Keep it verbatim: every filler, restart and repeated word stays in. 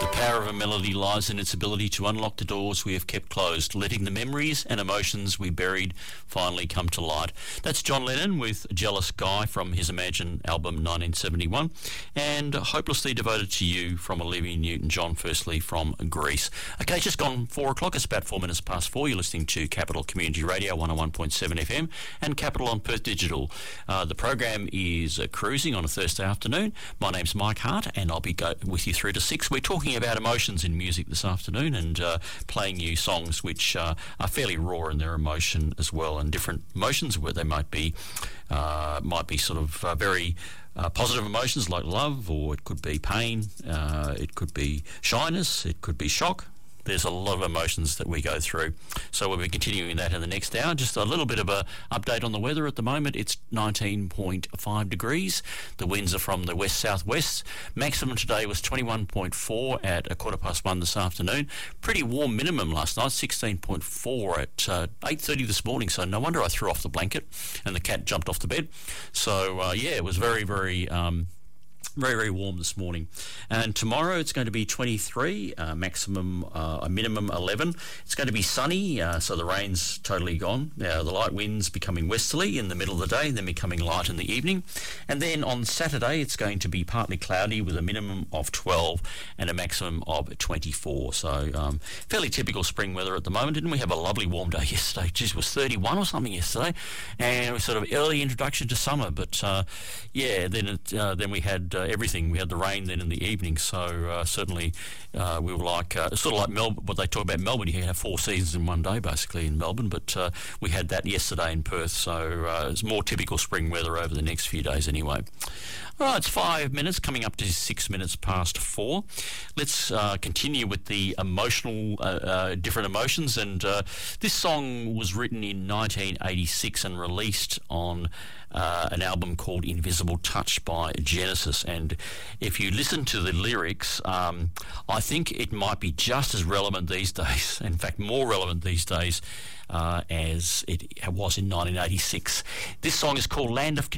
power of a melody lies in its ability to unlock the doors we have kept closed, letting the memories and emotions we buried finally come to light. That's John Lennon with Jealous Guy from his Imagine album nineteen seventy-one, and Hopelessly Devoted to You from Olivia Newton-John, firstly from Greece. Okay, just gone four o'clock. It's about four minutes past four. You're listening to Capital Community Radio one oh one point seven F M and Capital on Perth Digital. Uh, the program is uh, Cruising on a Thursday afternoon. My name's Mike Hart, and I'll be go- with you through to six. We're talking about emotions in music this afternoon, and uh, playing you songs which uh, are fairly raw in their emotion as well, and different emotions where they might be uh, might be sort of uh, very uh, positive emotions like love, or it could be pain, uh, it could be shyness, it could be shock. There's a lot of emotions that we go through. So we'll be continuing that in the next hour. Just a little bit of a update on the weather at the moment. It's nineteen point five degrees. The winds are from the west-southwest. Maximum today was twenty-one point four at a quarter past one this afternoon. Pretty warm minimum last night, sixteen point four at uh, eight thirty this morning. So no wonder I threw off the blanket and the cat jumped off the bed. So, uh, yeah, it was very, very... Um, Very, very warm this morning. And tomorrow it's going to be twenty-three, uh, maximum, uh, a minimum eleven. It's going to be sunny, uh, so the rain's totally gone. Now, the light winds becoming westerly in the middle of the day, then becoming light in the evening. And then on Saturday it's going to be partly cloudy with a minimum of twelve and a maximum of twenty-four. So um, fairly typical spring weather at the moment. Didn't we have a lovely warm day yesterday? Geez, it was thirty-one or something yesterday. And it was sort of early introduction to summer. But, uh, yeah, then, it, uh, then we had... Uh, everything. We had the rain then in the evening, so uh, certainly uh, we were like, uh, sort of like Melbourne, what they talk about Melbourne, you can have four seasons in one day basically in Melbourne, but uh, we had that yesterday in Perth, so uh, it's more typical spring weather over the next few days anyway. All right, it's five minutes, coming up to six minutes past four. Let's uh, continue with the emotional, uh, uh, different emotions, and uh, this song was written in nineteen eighty-six and released on Uh, an album called Invisible Touch by Genesis. And if you listen to the lyrics, um, I think it might be just as relevant these days, in fact more relevant these days uh, as it was in nineteen eighty-six. This song is called Land of